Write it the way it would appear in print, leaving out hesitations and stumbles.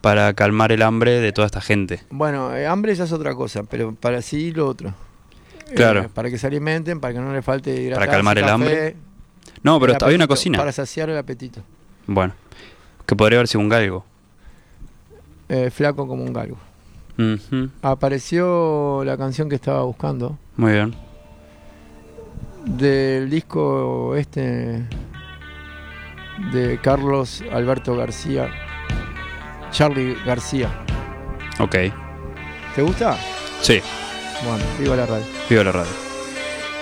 para calmar el hambre de toda esta gente. Bueno, hambre ya es otra cosa, pero para sí lo otro. Claro. Para que se alimenten, para que no les falte hidratarse, Para calmar el café, hambre. No, pero había una apetito, cocina. para saciar el apetito. Bueno, que podría haber sido un galgo. Flaco como un galgo. Ujú. Apareció la canción que estaba buscando Muy bien. del disco de Carlos Alberto García, Charly García. Ok. ¿Te gusta? Sí, Bueno, viva la radio. viva la radio.